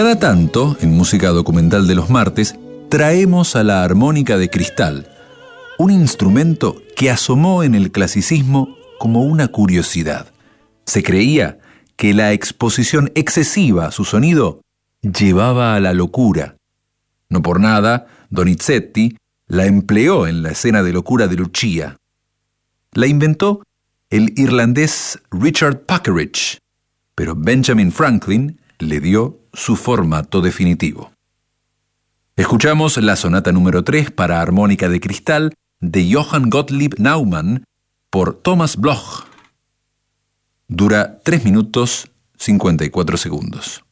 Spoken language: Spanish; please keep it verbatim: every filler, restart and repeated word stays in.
Cada tanto, en Música Documental de los martes, traemos a la armónica de cristal, un instrumento que asomó en el clasicismo como una curiosidad. Se creía que la exposición excesiva a su sonido llevaba a la locura. No por nada, Donizetti la empleó en la escena de locura de Lucia. La inventó el irlandés Richard Puckeridge, pero Benjamin Franklin le dio su formato definitivo. Escuchamos la sonata número tres para armónica de cristal de Johann Gottlieb Naumann por Thomas Bloch. Dura tres minutos cincuenta y cuatro segundos.